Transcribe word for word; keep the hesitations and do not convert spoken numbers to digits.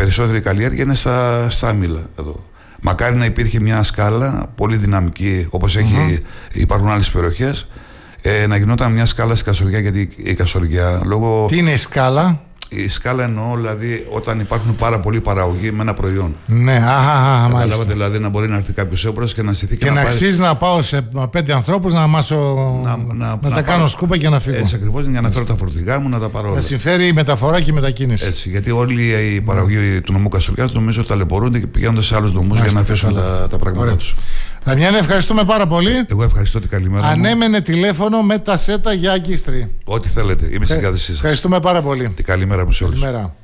περισσότερη καλλιέργεια είναι στα, στα άμυλα εδώ. Μακάρι να υπήρχε μια σκάλα πολύ δυναμική, όπως mm-hmm. υπάρχουν άλλες περιοχές, ε, να γινόταν μια σκάλα στη Καστοριά, γιατί η Καστοριά λόγω... Τι είναι η σκάλα? Η σκάλα εννοώ δηλαδή όταν υπάρχουν πάρα πολλοί παραγωγοί με ένα προϊόν. Ναι, αχ, καταλάβατε, δηλαδή να μπορεί να έρθει κάποιος έμπορος και να στηθεί και, και να, να πάρει... αξίζει να πάω σε πέντε ανθρώπους να μάσω, να, να, να, να τα κάνω πάρω... σκούπα και να φύγω. Έτσι ακριβώς, για να φέρω τα φορτηγά μου, να τα πάρω όλα. Να συμφέρει η μεταφορά και η μετακίνηση. Έτσι, γιατί όλοι οι παραγωγοί του νομού Καστοριάς νομίζω ταλαιπωρούνται και πηγαίνοντας σε άλλους νομούς για να αφήσουν τα, τα πράγματα τους. Δαμιάννη, ευχαριστούμε πάρα πολύ. Εγώ ευχαριστώ, την καλημέρα. Ανέμενε τηλέφωνο με τα σέτα για αγκίστρι. Ό,τι θέλετε, είμαι στην διάθεσή σας. Ευχαριστούμε πάρα πολύ. Την καλημέρα μου σε όλους. Καλημέρα.